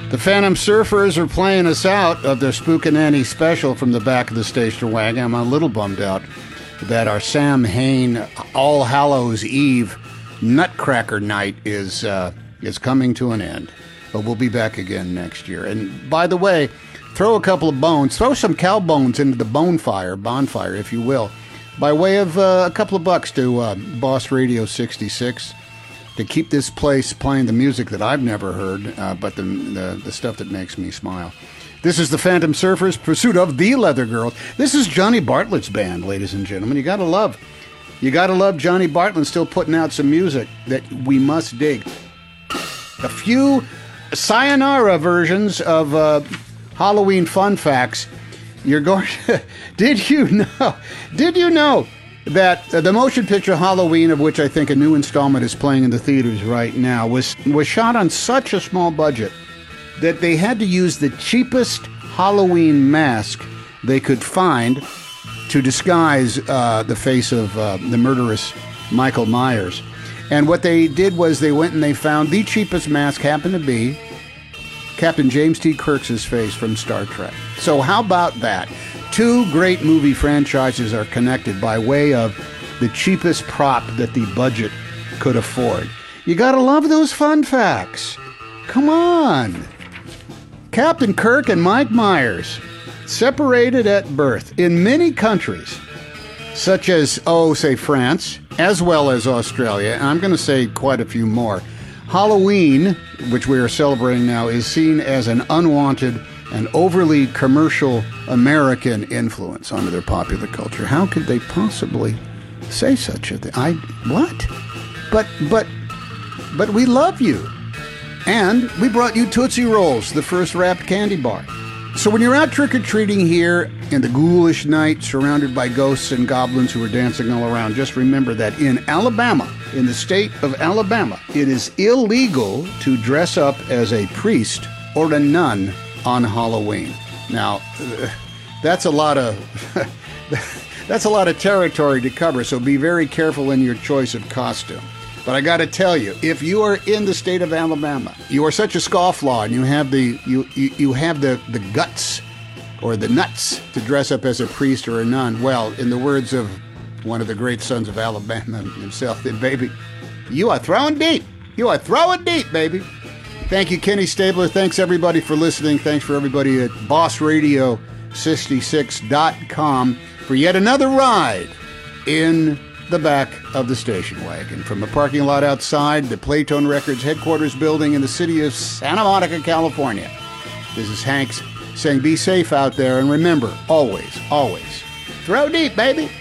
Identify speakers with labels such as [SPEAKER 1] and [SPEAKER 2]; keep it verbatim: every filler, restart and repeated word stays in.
[SPEAKER 1] The Phantom Surfers are playing us out of their Spookananny special from the back of the station wagon. I'm a little bummed out that our Sam Hain All Hallows Eve Nutcracker Night is uh, is coming to an end. But we'll be back again next year. And by the way, throw a couple of bones, throw some cow bones into the bonfire, bonfire, if you will, by way of uh, a couple of bucks to uh, Boss Radio sixty-six. To keep this place playing the music that I've never heard, uh, but the, the the stuff that makes me smile. This is the Phantom Surfers, pursuit of the Leather Girls. This is Johnny Bartlett's band, ladies and gentlemen. You gotta love, you gotta love Johnny Bartlett still putting out some music that we must dig. A few sayonara versions of uh, Halloween fun facts. You're going to, did you know? Did you know? That uh, the motion picture Halloween, of which I think a new installment is playing in the theaters right now, was was shot on such a small budget that they had to use the cheapest Halloween mask they could find to disguise uh, the face of uh, the murderous Michael Myers. And what they did was they went and they found the cheapest mask happened to be Captain James T. Kirk's face from Star Trek. So how about that? Two great movie franchises are connected by way of the cheapest prop that the budget could afford. You gotta love those fun facts. Come on. Captain Kirk and Mike Myers, separated at birth in many countries, such as, oh, say France, as well as Australia, and I'm going to say quite a few more. Halloween, which we are celebrating now, is seen as an unwanted and overly commercial American influence onto their popular culture. How could they possibly say such a thing? I, what? But, but, but we love you. And we brought you Tootsie Rolls, the first wrapped candy bar. So when you're out trick-or-treating here in the ghoulish night, surrounded by ghosts and goblins who are dancing all around, just remember that in Alabama, in the state of Alabama, it is illegal to dress up as a priest or a nun on Halloween. Now, uh, that's a lot of that's a lot of territory to cover, so be very careful in your choice of costume. But I got to tell you, if you are in the state of Alabama, you are such a scofflaw, and you have the you you, you have the, the guts or the nuts to dress up as a priest or a nun. Well, in the words of one of the great sons of Alabama himself, then baby, you are throwing deep. You are throwing deep, baby. Thank you, Kenny Stabler. Thanks, everybody, for listening. Thanks for everybody at boss radio sixty-six dot com for yet another ride in the back of the station wagon. From the parking lot outside the Playtone Records headquarters building in the city of Santa Monica, California. This is Hanks saying be safe out there, and remember, always, always, throw deep, baby.